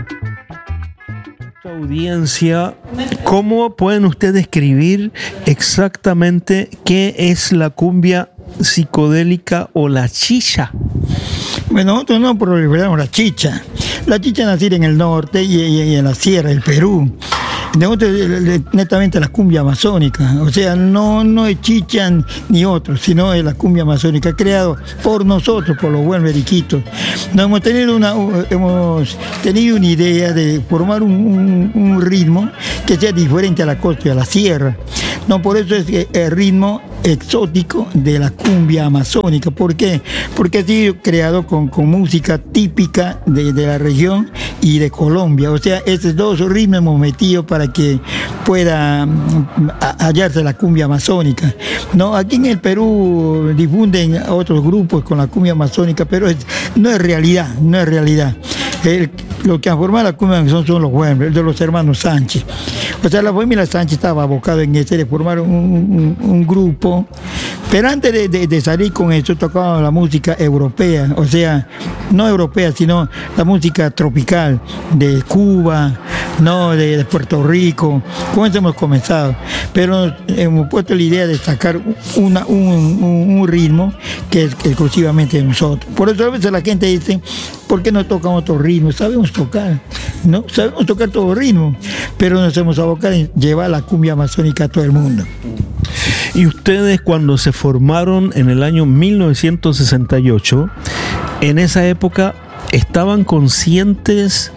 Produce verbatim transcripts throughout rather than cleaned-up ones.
Audiencia, ¿cómo pueden ustedes describir exactamente qué es la cumbia psicodélica o la chicha? Bueno, nosotros no proliferamos la chicha. La chicha nació en el norte y, y, y en la sierra del Perú. Nosotros, netamente la cumbia amazónica, o sea, no, no es chicha ni otro, sino es la cumbia amazónica, creado por nosotros, por los buenos veriquitos. Nos hemos tenido una, hemos tenido una idea de formar un, un, un ritmo que sea diferente a la costa y a la sierra. No, por eso es el ritmo exótico de la cumbia amazónica. ¿Por qué? Porque ha sido creado con, con música típica de, de la región y de Colombia. O sea, estos dos ritmos hemos metido para que pueda hallarse la cumbia amazónica. No, aquí en el Perú difunden a otros grupos con la cumbia amazónica, pero es, no es realidad, no es realidad. El, lo que han formado la cumbia son, son los Güembres, de los hermanos Sánchez. O sea, la familia Sánchez estaba abocada en ese de formar un, un, un grupo, pero antes de, de, de salir con eso tocaban la música europea, o sea, no europea, sino la música tropical de Cuba, no de, de Puerto Rico. Con eso hemos comenzado, pero hemos puesto la idea de sacar una, un, un, un ritmo que es exclusivamente de nosotros. Por eso a veces la gente dice, ¿por qué no tocan otro ritmo? Sabemos tocar, ¿no? Sabemos tocar todo ritmo, pero nos hemos abocado en llevar la cumbia amazónica a todo el mundo. Y ustedes, cuando se formaron en el año mil novecientos sesenta y ocho, en esa época estaban conscientes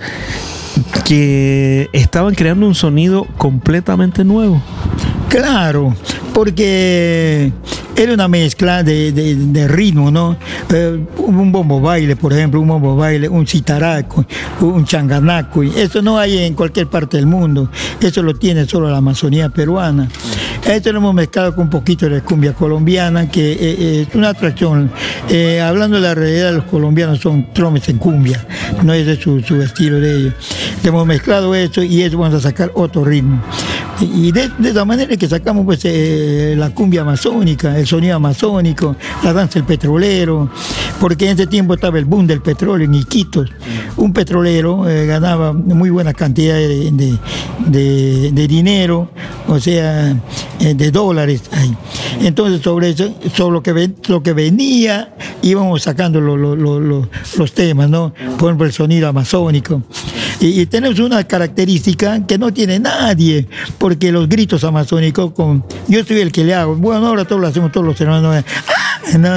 que estaban creando un sonido completamente nuevo. Claro, porque era una mezcla de, de, de ritmo, ¿no? Eh, un bombo baile, por ejemplo, un bombo baile, un citaraco, un changanaco. Eso no hay en cualquier parte del mundo. Eso lo tiene solo la Amazonía peruana. Esto lo hemos mezclado con un poquito de cumbia colombiana, que eh, es una atracción. Eh, hablando de la realidad, los colombianos son tromes en cumbia, no es de su, su estilo de ellos. Hemos mezclado eso y eso vamos a sacar otro ritmo. Y de, de esa manera que sacamos pues eh, la cumbia amazónica, el sonido amazónico, la danza del petrolero, porque en ese tiempo estaba el boom del petróleo en Iquitos. Un petrolero eh, ganaba muy buena cantidad de, de, de, de dinero, o sea, eh, de dólares. Ay. Entonces sobre eso, sobre lo que, ven, lo que venía, íbamos sacando lo, lo, lo, lo, los temas, ¿no? Por ejemplo, el sonido amazónico. Y, y tenemos una característica que no tiene nadie, porque los gritos amazónicos, con, yo soy el que le hago, bueno, ahora todos lo hacemos todos los hermanos, ¡ah! ¿No?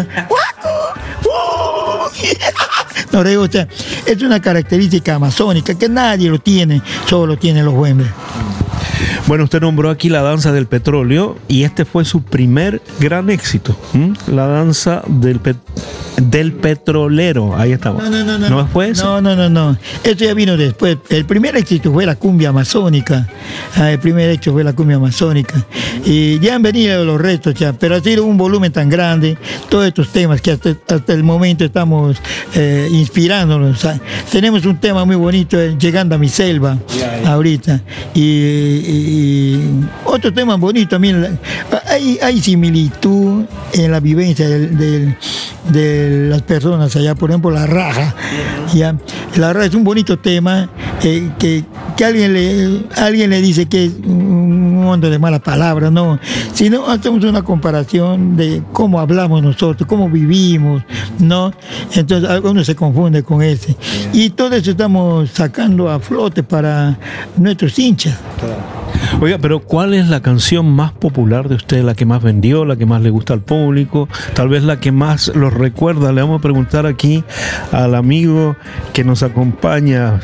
No, o sea, es una característica amazónica que nadie lo tiene, solo lo tienen los Güembres. Bueno, usted nombró aquí la danza del petróleo y este fue su primer gran éxito, ¿m? La danza del petróleo. Del petrolero, ahí estamos. No, no, no, no. ¿No fue eso? No, no, no, no. Esto ya vino después. El primer éxito fue la cumbia amazónica. Ah, el primer éxito fue la cumbia amazónica. Y ya han venido los restos ya, pero ha sido un volumen tan grande, todos estos temas que hasta, hasta el momento estamos eh, inspirándonos. ¿Sabes? Tenemos un tema muy bonito, eh, Llegando a mi selva, yeah, yeah. ahorita. Y, y, y otro tema bonito también. Hay, hay similitud en la vivencia del, del, del las personas allá, por ejemplo, la raja. ¿Ya? La raja es un bonito tema eh, que, que alguien, le, alguien le dice que es un mundo de malas palabras, no. Sino hacemos una comparación de cómo hablamos nosotros, cómo vivimos, ¿no? Entonces, uno se confunde con ese. Y todo eso estamos sacando a flote para nuestros hinchas. Oiga, pero ¿cuál es la canción más popular de usted, la que más vendió, la que más le gusta al público, tal vez la que más los recuerda? Le vamos a preguntar aquí al amigo que nos acompaña.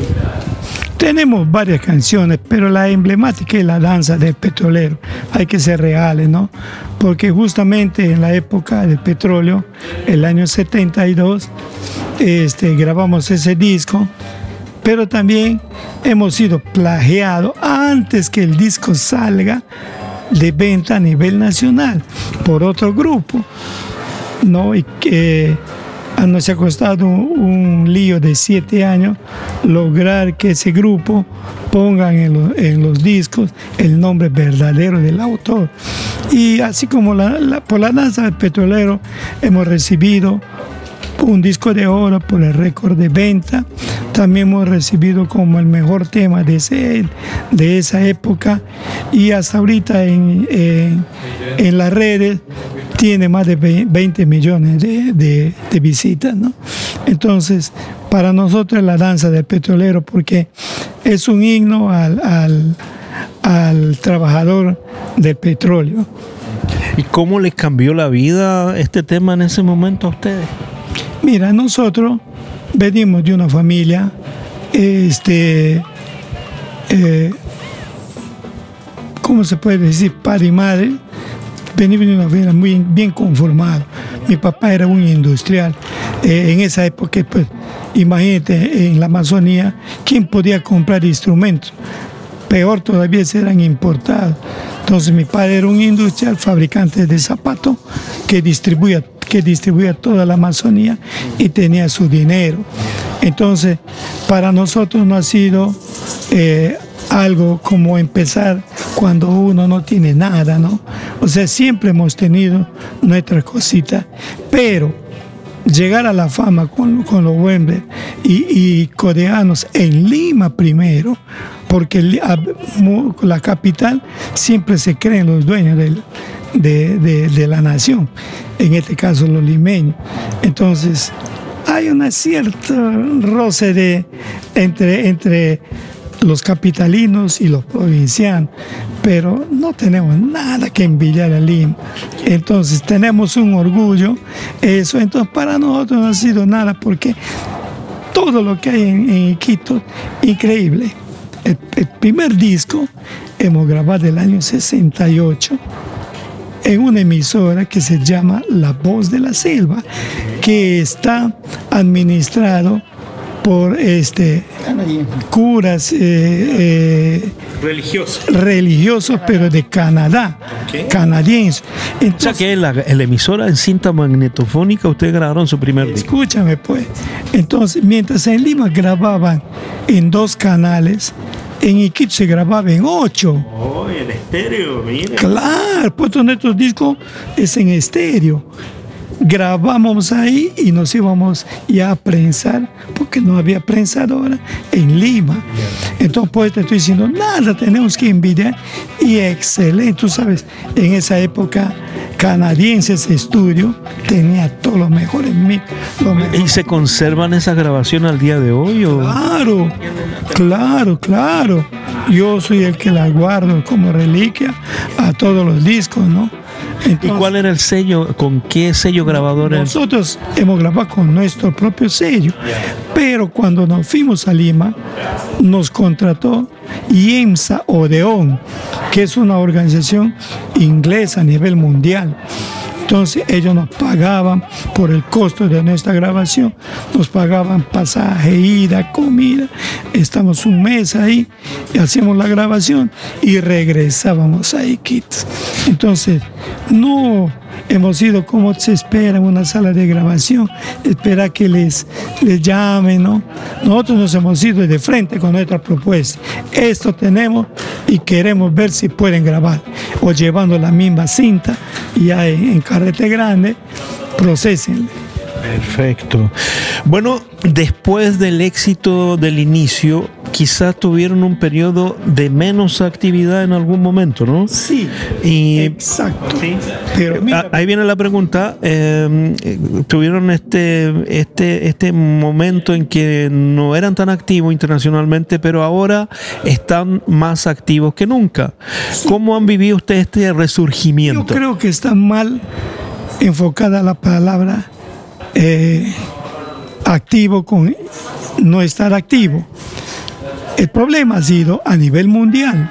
Tenemos varias canciones, pero la emblemática es la danza del petrolero. Hay que ser reales, ¿no? Porque justamente en la época del petróleo, el año setenta y dos, este, grabamos ese disco. Pero también hemos sido plagiados antes que el disco salga de venta a nivel nacional por otro grupo, ¿no? Y que nos ha costado un, un lío de siete años lograr que ese grupo pongan en, lo, en los discos el nombre verdadero del autor. Y así como la, la, por la danza del petrolero hemos recibido un disco de oro por el récord de venta también hemos recibido como el mejor tema de, ese, de esa época, y hasta ahorita en, en, en las redes tiene más de veinte millones de, de, de visitas, ¿no? Entonces, para nosotros es la danza del petrolero, porque es un himno al, al, al trabajador del petróleo. ¿Y cómo les cambió la vida este tema en ese momento a ustedes? Mira, nosotros venimos de una familia, este, eh, ¿cómo se puede decir? Padre y madre. Venimos de una familia muy bien conformada. Mi papá era un industrial. Eh, en esa época, pues, imagínate, en la Amazonía, ¿quién podía comprar instrumentos? Peor todavía, eran importados. Entonces mi padre era un industrial, fabricante de zapatos, que distribuía, que distribuía toda la Amazonía y tenía su dinero. Entonces, para nosotros no ha sido eh, algo como empezar cuando uno no tiene nada, ¿no? O sea, siempre hemos tenido nuestras cositas, pero llegar a la fama con, con los Wembley y, y coreanos en Lima primero, porque la capital siempre se creen los dueños del, de, de, de la nación, en este caso los limeños. Entonces hay una cierta roce de, entre, entre los capitalinos y los provincianos, pero no tenemos nada que envidiar a Lima. Entonces tenemos un orgullo, eso. Entonces para nosotros no ha sido nada, porque todo lo que hay en, en Quito, increíble. El, el primer disco hemos grabado el año sesenta y ocho en una emisora que se llama La Voz de la Selva, que está administrado por este curas eh, eh, religiosos, religiosos, pero de Canadá, okay. Canadienses. Entonces, o sea que la, la emisora en cinta magnetofónica, ustedes grabaron su primer disco. Escúchame pues. Entonces, mientras en Lima grababan en dos canales, en Iquitos se grababa en ocho. Oh, en estéreo, mira. Claro, pues nuestro disco es en estéreo. Grabamos ahí y nos íbamos ya a prensar, porque no había prensadora en Lima. Entonces, pues te estoy diciendo, nada tenemos que envidiar, y excelente. Tú sabes, en esa época, Canadienses Estudio tenía todos los mejores micros. ¿Y se conservan esas grabaciones al día de hoy? ¿O? Claro, claro, claro. Yo soy el que las guardo como reliquia a todos los discos, ¿no? Entonces, ¿y cuál era el sello? ¿Con qué sello grabador? Nosotros hemos grabado con nuestro propio sello, pero cuando nos fuimos a Lima, nos contrató IEMSA Odeón, que es una organización inglesa a nivel mundial. Entonces ellos nos pagaban por el costo de nuestra grabación, nos pagaban pasaje, ida, comida. Estamos un mes ahí, hacíamos la grabación y regresábamos a Iquitos. Entonces no hemos ido como se espera en una sala de grabación, espera que les, les llamen, ¿no? Nosotros nos hemos ido de frente con nuestra propuesta. Esto tenemos y queremos ver si pueden grabar, o llevando la misma cinta ya en, en carrete grande, procesenle. Perfecto. Bueno, después del éxito del inicio, quizás tuvieron un periodo de menos actividad en algún momento, ¿no? Sí, y, exacto. ¿sí? Pero mira, ahí viene la pregunta. Eh, tuvieron este, este, este momento en que no eran tan activos internacionalmente, pero ahora están más activos que nunca. Sí. ¿Cómo han vivido ustedes este resurgimiento? Yo creo que está mal enfocada la palabra Eh, activo con no estar activo. El problema ha sido a nivel mundial.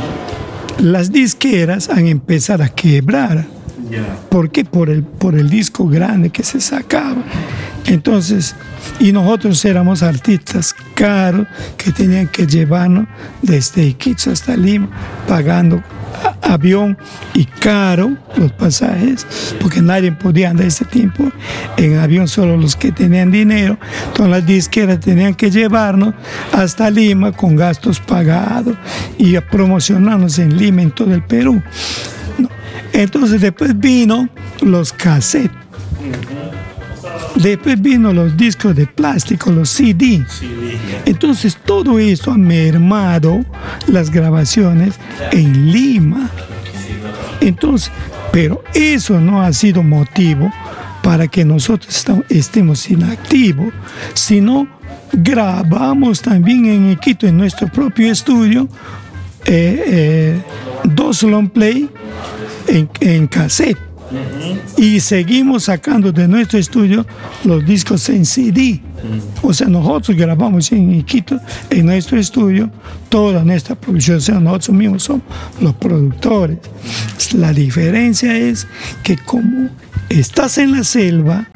Las disqueras han empezado a quebrar. ¿Por qué? Por el, por el disco grande que se sacaba. Entonces, y nosotros éramos artistas caros que tenían que llevarnos desde Iquitos hasta Lima, pagando avión y caro los pasajes, porque nadie podía andar ese tiempo en avión, solo los que tenían dinero. Entonces las disqueras tenían que llevarnos hasta Lima con gastos pagados y a promocionarnos en Lima, en todo el Perú. Entonces después vino los cassettes. Después vino los discos de plástico, los C D. Entonces todo eso ha mermado las grabaciones en Lima. Entonces, pero eso no ha sido motivo para que nosotros estemos inactivos, sino grabamos también en Iquitos, en nuestro propio estudio, eh, eh, dos long play en, en cassette. Uh-huh. Y seguimos sacando de nuestro estudio los discos en C D. Uh-huh. O sea, nosotros grabamos en Iquitos, en nuestro estudio, toda nuestra producción. O sea, nosotros mismos somos los productores. La diferencia es que como estás en la selva,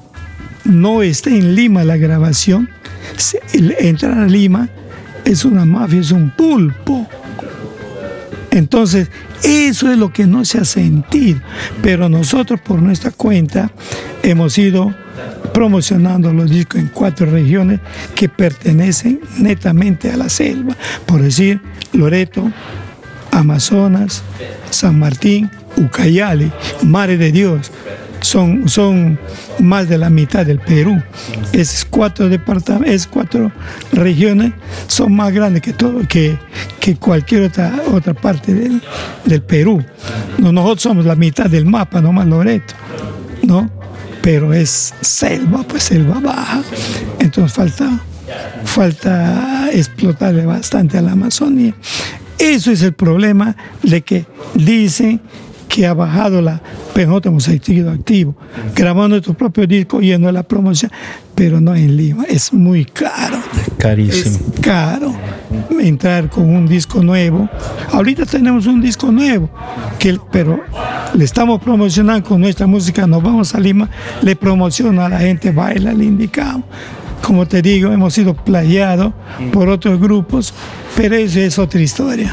no está en Lima la grabación, entrar a Lima es una mafia, es un pulpo. Entonces, eso es lo que no se ha sentido. Pero nosotros, por nuestra cuenta, hemos ido promocionando los discos en cuatro regiones que pertenecen netamente a la selva. Por decir, Loreto, Amazonas, San Martín, Ucayali, Madre de Dios. Son, son más de la mitad del Perú. Esas cuatro departamentos, esas cuatro regiones son más grandes que todo, que, que cualquier otra, otra parte del, del Perú. No, nosotros somos la mitad del mapa, nomás Loreto, ¿no? Pero es selva, pues selva baja. Entonces falta, falta explotarle bastante a la Amazonía. Eso es el problema de que dicen que ha bajado la, pero nosotros hemos seguido activos, grabando nuestro propio disco, yendo a la promoción, pero no en Lima, es muy caro. Carísimo. Es caro entrar con un disco nuevo. Ahorita tenemos un disco nuevo, que, pero le estamos promocionando con nuestra música, nos vamos a Lima, le promociona a la gente, baila, le indicamos. Como te digo, hemos sido plagiados por otros grupos, pero eso es otra historia.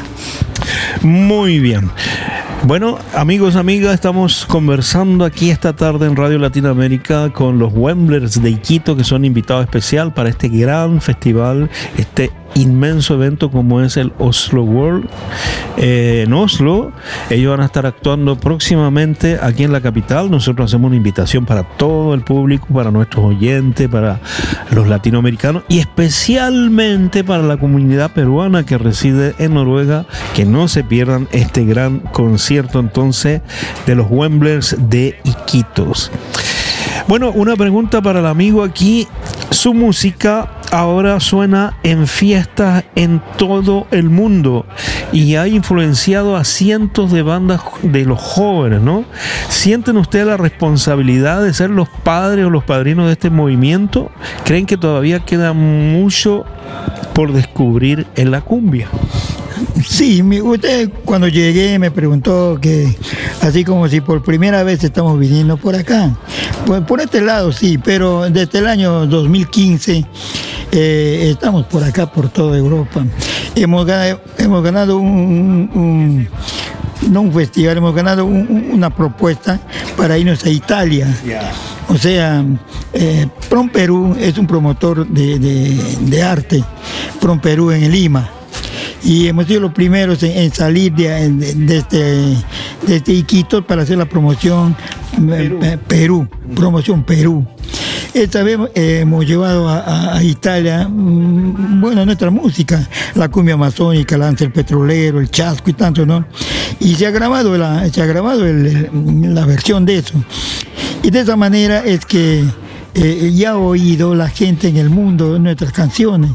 Muy bien. Bueno, amigos, amigas, estamos conversando aquí esta tarde en Radio Latinoamérica con los Wemblers de Iquitos, que son invitados especial para este gran festival, este inmenso evento como es el Oslo World eh, en Oslo. Ellos van a estar actuando próximamente aquí en la capital. Nosotros hacemos una invitación para todo el público, para nuestros oyentes, para los latinoamericanos y especialmente para la comunidad peruana que reside en Noruega, que no se pierdan este gran concierto entonces de los Wemblers de Iquitos. Bueno, una pregunta para el amigo aquí. Su música ahora suena en fiestas en todo el mundo y ha influenciado a cientos de bandas de los jóvenes, ¿no? ¿Sienten ustedes la responsabilidad de ser los padres o los padrinos de este movimiento? ¿Creen que todavía queda mucho por descubrir en la cumbia? Sí, usted cuando llegué me preguntó que así como si por primera vez estamos viniendo por acá. Pues por este lado sí, pero desde el año dos mil quince eh, estamos por acá, por toda Europa. Hemos ganado, hemos ganado un, un, no un festival, hemos ganado un, una propuesta para irnos a Italia. Yeah. O sea, eh, Prom Perú es un promotor de, de, de arte, Prom Perú en Lima. Y hemos sido los primeros en, en salir de, de, de, este, de este Iquitos para hacer la promoción Perú, eh, Perú promoción Perú. Esta vez eh, hemos llevado a, a Italia, mmm, bueno, nuestra música, la cumbia amazónica, la danza del petrolero, el chasco y tanto, ¿no? Y se ha grabado la, se ha grabado el, el, la versión de eso. Y de esa manera es que eh, ya ha oído la gente en el mundo nuestras canciones.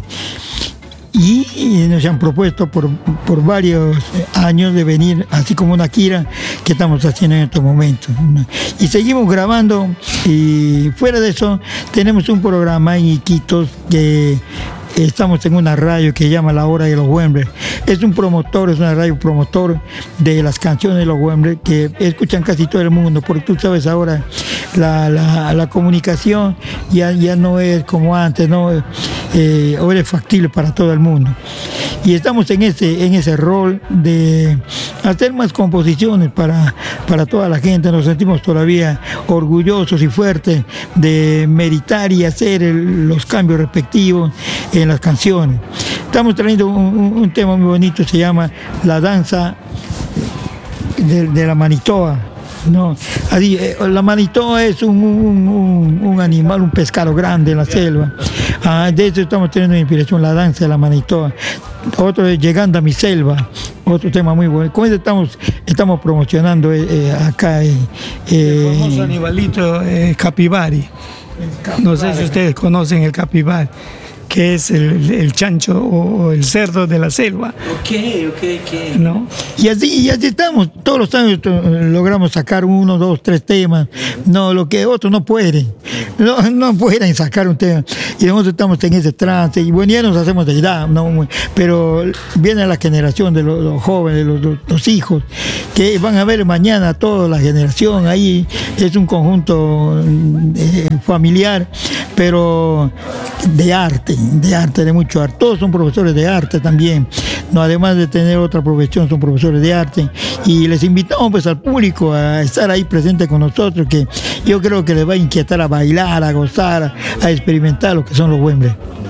Y, y nos han propuesto por, por varios años de venir, así como una gira que estamos haciendo en estos momentos. Y seguimos grabando, y fuera de eso tenemos un programa en Iquitos que estamos en una radio que se llama La Hora de los Wemblers. Es un promotor, es una radio promotor de las canciones de los Wemblers que escuchan casi todo el mundo, porque tú sabes ahora la, la, la comunicación ya, ya no es como antes, ¿no? Eh, ahora es factible para todo el mundo. Y estamos en ese, en ese rol de hacer más composiciones para, para toda la gente. Nos sentimos todavía orgullosos y fuertes de meritar y hacer el, los cambios respectivos en las canciones. Estamos trayendo un, un tema muy bonito, se llama La Danza de, de la Manitoa. No, así, eh, la manitoa es un, un, un, un animal, un pescado grande en la selva. Ah, de eso estamos teniendo inspiración, la danza de la manitoa. Otro es Llegando a mi selva, otro tema muy bueno. Con eso estamos, estamos promocionando eh, eh, acá. Eh, El famoso animalito eh, capibari. No sé si ustedes conocen el capibari, que es el, el chancho o, o el cerdo de la selva. Ok, ok, ok. ¿No? Y así, y así estamos, todos los años eh, logramos sacar uno, dos, tres temas, no, lo que otros no pueden, no, no pueden sacar un tema, y nosotros estamos en ese trance, y bueno, ya nos hacemos de edad, ¿no? Pero viene la generación de los, los jóvenes, los, los, los hijos, que van a ver mañana toda la generación, ahí es un conjunto eh, familiar, pero de arte, de arte, de mucho arte, todos son profesores de arte también, no, además de tener otra profesión, son profesores de arte, y les invitamos pues al público a estar ahí presente con nosotros, que yo creo que les va a inquietar a bailar, a gozar, a experimentar lo que son los Wembley.